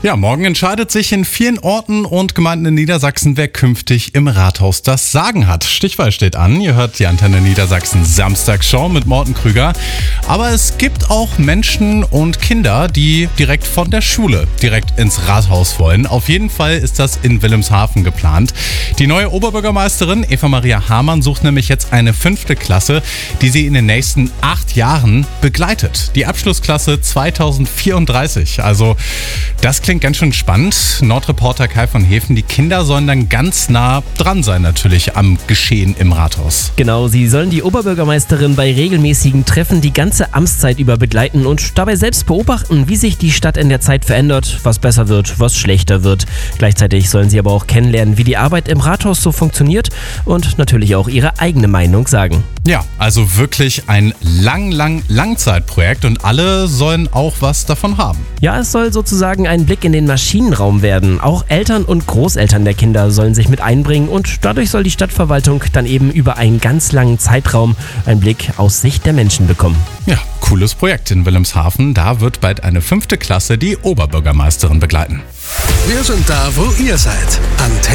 Ja, morgen entscheidet sich in vielen Orten und Gemeinden in Niedersachsen, wer künftig im Rathaus das Sagen hat. Stichwahl steht an. Ihr hört die Antenne Niedersachsen Samstagsshow mit Morten Krüger. Aber es gibt auch Menschen und Kinder, die direkt von der Schule direkt ins Rathaus wollen. Auf jeden Fall ist das in Wilhelmshaven geplant. Die neue Oberbürgermeisterin Eva-Maria Hamann sucht nämlich jetzt eine 5. Klasse, die sie in den nächsten 8 Jahren begleitet. Die Abschlussklasse 2034. Also das klingt ganz schön spannend. Nordreporter Kai von Hefen, die Kinder sollen dann ganz nah dran sein natürlich am Geschehen im Rathaus. Genau, sie sollen die Oberbürgermeisterin bei regelmäßigen Treffen die ganze Amtszeit über begleiten und dabei selbst beobachten, wie sich die Stadt in der Zeit verändert, was besser wird, was schlechter wird. Gleichzeitig sollen sie aber auch kennenlernen, wie die Arbeit im Rathaus so funktioniert und natürlich auch ihre eigene Meinung sagen. Ja, also wirklich ein Langzeitprojekt und alle sollen auch was davon haben. Ja, es soll sozusagen ein Blick in den Maschinenraum werden. Auch Eltern und Großeltern der Kinder sollen sich mit einbringen und dadurch soll die Stadtverwaltung dann eben über einen ganz langen Zeitraum einen Blick aus Sicht der Menschen bekommen. Ja, cooles Projekt in Wilhelmshaven. Da wird bald eine 5. Klasse die Oberbürgermeisterin begleiten. Wir sind da, wo ihr seid. Antenne